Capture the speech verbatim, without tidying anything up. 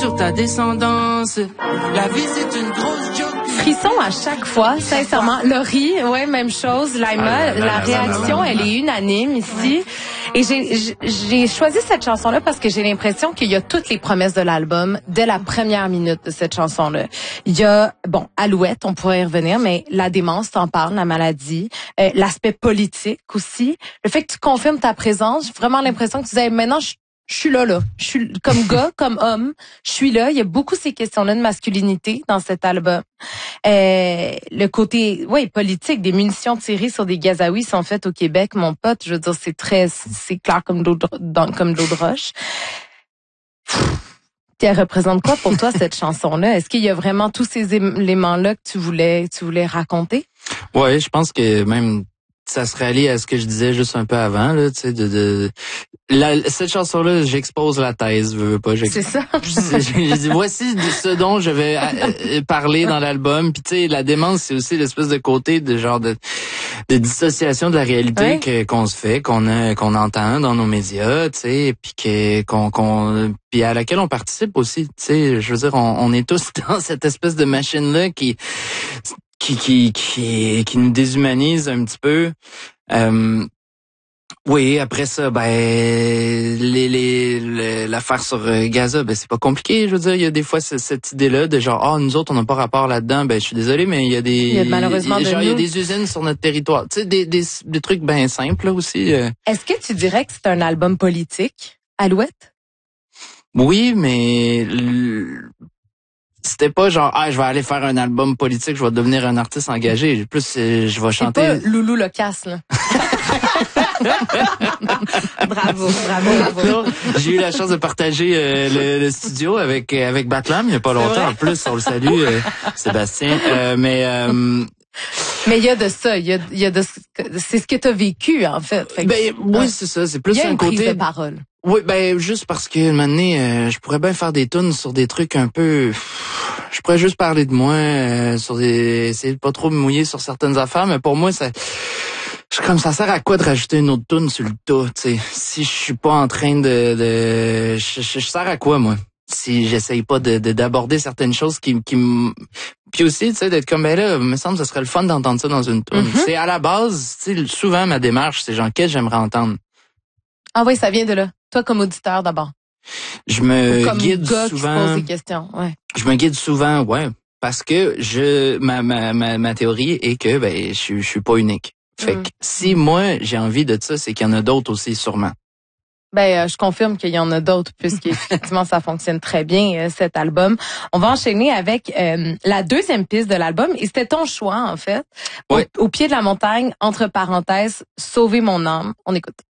sur ta descendance. La vie c'est une grosse joke. Frisson à chaque fois, sincèrement. Laurie, ouais, même chose. Laima, la réaction, elle est unanime ici. Et j'ai j'ai choisi cette chanson-là parce que j'ai l'impression qu'il y a toutes les promesses de l'album dès la première minute de cette chanson-là. Il y a, bon, Alouette, on pourrait y revenir, mais la démence, t'en parles, la maladie, euh, l'aspect politique aussi, le fait que tu confirmes ta présence, j'ai vraiment l'impression que tu disais, maintenant, je Je suis là, là. Je suis comme gars, comme homme. Je suis là. Il y a beaucoup ces questions-là de masculinité dans cet album. Euh, le côté, ouais, politique, des munitions tirées sur des Gazaouis sont faites au Québec, mon pote. Je veux dire, c'est très, c'est clair comme de l'eau de, dans, comme de l'eau de roche. Puis elle représente quoi pour toi, cette chanson-là? Est-ce qu'il y a vraiment tous ces éléments-là que tu voulais, tu voulais raconter? Ouais, je pense que même, ça se rallie à ce que je disais juste un peu avant, là, tu sais, de, de, la, cette chanson-là, j'expose la thèse, veux, veux pas, C'est ça. J'ai dit, voici ce dont je vais euh, parler dans l'album, puis tu sais, la démence, c'est aussi l'espèce de côté de genre de, de dissociation de la réalité ouais. que, qu'on se fait, qu'on a, qu'on entend dans nos médias, tu sais, puis que, qu'on, qu'on, puis à laquelle on participe aussi, tu sais, je veux dire, on, on est tous dans cette espèce de machine-là qui, qui, qui, qui, qui nous déshumanise un petit peu. Euh, oui, après ça, ben les, les, les l'affaire sur Gaza, ben c'est pas compliqué. Je veux dire, il y a des fois cette, cette idée-là de genre, ah oh, nous autres on n'a pas rapport là-dedans. Ben je suis désolé, mais il y a des, il y a malheureusement il y a, genre, de il y a des usines sur notre territoire. Tu sais, des, des des trucs bien simples là aussi. Euh. Est-ce que tu dirais que c'est un album politique, Alouette? Oui, mais l- c'était pas genre ah je vais aller faire un album politique, je vais devenir un artiste engagé. Plus je vais chanter. C'est pas Loulou Locasse là. bravo, bravo, bravo. Non, j'ai eu la chance de partager euh, le, le studio avec avec Batlam il y a pas longtemps. En plus, on le salue, euh, Sébastien. Euh, mais euh, mais il y a de ça, il y a, il y a de c'est ce que tu as vécu en fait. fait que, ben oui, ouais. c'est ça. C'est plus il y a un une côté prise de parole. Oui, ben juste parce que maintenant, euh, je pourrais bien faire des tunes sur des trucs un peu. Je pourrais juste parler de moi, euh, sur des, essayer de pas trop me mouiller sur certaines affaires, mais pour moi, ça. Je, comme ça sert à quoi de rajouter une autre tune sur le tas, tu sais. Si je suis pas en train de, de je, je, je sers à quoi moi si j'essaye pas de, de d'aborder certaines choses qui qui me puis aussi tu sais d'être comme ben là, il me semble que ce serait le fun d'entendre ça dans une tune. Mm-hmm. C'est à la base, tu sais, souvent ma démarche, c'est genre qu'est-ce que j'aimerais entendre. Ah oui, ça vient de là. Toi comme auditeur d'abord. Je me comme guide gars souvent. Qui se pose des questions, ouais. Je me guide souvent, ouais, parce que je ma ma ma, ma théorie est que ben je je suis pas unique. Fait que si moi j'ai envie de ça, c'est qu'il y en a d'autres aussi sûrement. Ben euh, je confirme qu'il y en a d'autres puisqu'effectivement ça fonctionne très bien euh, cet album. On va enchaîner avec euh, la deuxième piste de l'album et c'était ton choix en fait. Ouais. Au, au pied de la montagne, entre parenthèses, sauver mon âme. On écoute.